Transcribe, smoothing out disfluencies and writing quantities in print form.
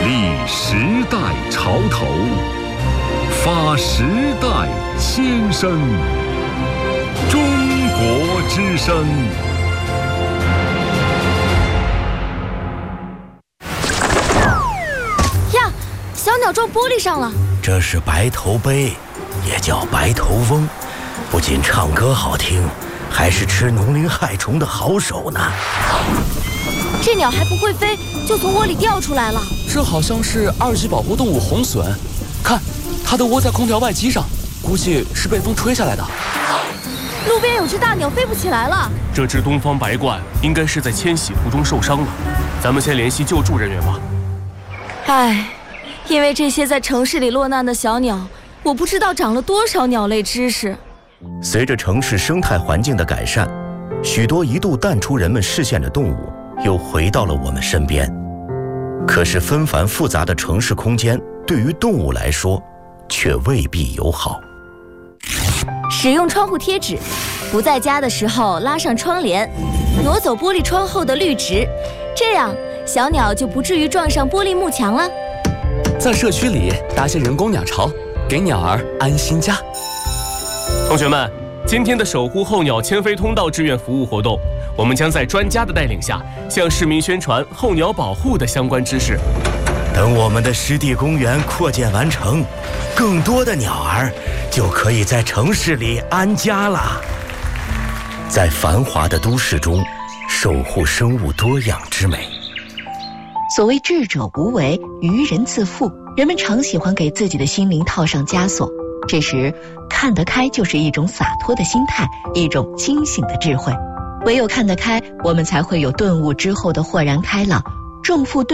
立时代潮头，发时代千声。中国之声。 呀，小鸟撞玻璃上了。 这是白头鹎，也叫白头翁，不仅唱歌好听，还是吃农林害虫的好手呢。 这鸟还不会飞，就从窝里掉出来了。 这好像是2级保护动物红隼，看，它的窝在空调外机上，估计是被风吹下来的。 路边有只大鸟飞不起来了。 这只东方白鹳应该是在迁徙途中受伤了，咱们先联系救助人员吧。 唉，因为这些在城市里落难的小鸟，我不知道长了多少鸟类知识。 随着城市生态环境的改善，许多一度淡出人们视线的动物又回到了我们身边。可是纷繁复杂的城市空间对于动物来说却未必友好。 使用窗户贴纸，不在家的时候拉上窗帘，挪走玻璃窗后的绿植，这样小鸟就不至于撞上玻璃幕墙了。 在社区里搭些人工鸟巢，给鸟儿安心家。 同学们，今天的守护候鸟迁飞通道志愿服务活动，我们将在专家的带领下，向市民宣传候鸟保护的相关知识。 等我们的湿地公园扩建完成，更多的鸟儿就可以在城市里安家了。在繁华的都市中，守护生物多样之美。 所谓智者无为，愚人自负，人们常喜欢给自己的心灵套上枷锁。这时，看得开就是一种洒脱的心态，一种清醒的智慧。唯有看得开，我们才会有顿悟之后的豁然开朗。重负顿